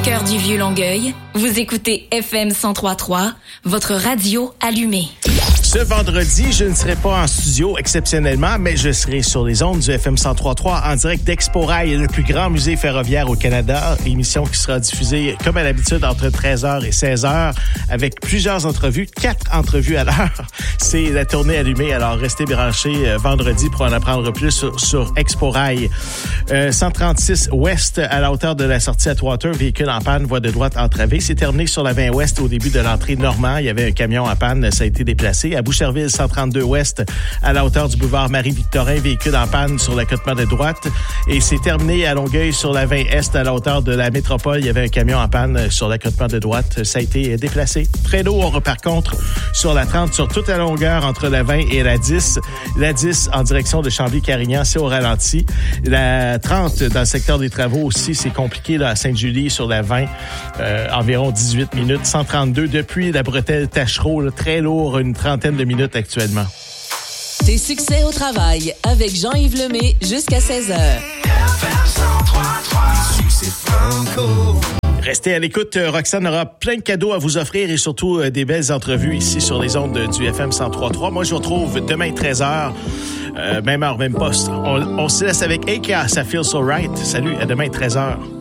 cœur du vieux Longueuil, vous écoutez FM 103.3, votre radio allumée. Ce vendredi, je ne serai pas en studio exceptionnellement, mais je serai sur les ondes du FM 103.3 en direct d'Expo Rail, le plus grand musée ferroviaire au Canada. Émission qui sera diffusée comme à l'habitude entre 13h et 16h avec plusieurs entrevues, 4 entrevues à l'heure. C'est la tournée allumée, alors restez branchés vendredi pour en apprendre plus sur Expo Rail. 136 Ouest à la hauteur de la sortie Atwater, véhicule en panne, voie de droite entravée. C'est terminé sur la 20 Ouest au début de l'entrée Normand. Il y avait un camion en panne, ça a été déplacé. À Boucherville, 132 Ouest, à la hauteur du boulevard Marie-Victorin, véhicule en panne sur l'accotement de droite. Et c'est terminé à Longueuil sur la 20 Est, à la hauteur de la métropole. Il y avait un camion en panne sur l'accotement de droite. Ça a été déplacé. Très lourd, par contre, sur la 30, sur toute la longueur entre la 20 et la 10. La 10 en direction de Chambly-Carignan, c'est au ralenti. La 30 dans le secteur des travaux aussi, c'est compliqué là, à Sainte-Julie sur la 20. Environ 18 minutes. 132 depuis la bretelle Tachereau, là, très lourd, une trentaine de minutes actuellement. Tes succès au travail avec Jean-Yves Lemay jusqu'à 16h. Restez à l'écoute. Roxane aura plein de cadeaux à vous offrir et surtout des belles entrevues ici sur les ondes du FM 103.3. Moi, je vous retrouve demain 13h. Même heure, même poste. On se laisse avec Aka, ça feel so right. Salut, à demain 13h.